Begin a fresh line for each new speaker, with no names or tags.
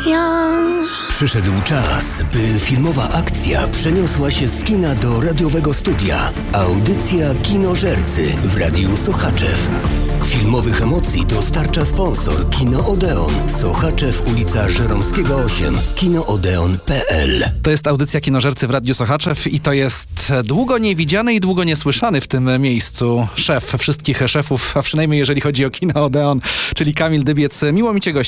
young.
Przyszedł czas, by filmowa akcja przeniosła się z kina do radiowego studia. Audycja Kinożercy w Radiu Sochaczew. Filmowych emocji dostarcza sponsor Kino Odeon. Sochaczew, ulica Żeromskiego 8. kinoodeon.pl.
To jest audycja Kinożercy w Radiu Sochaczew i to jest długo niewidziany i długo niesłyszany w tym miejscu szef wszystkich szefów, a przynajmniej jeżeli chodzi o Kino Odeon, czyli Kamil Dybiec. Miło mi Cię gościć.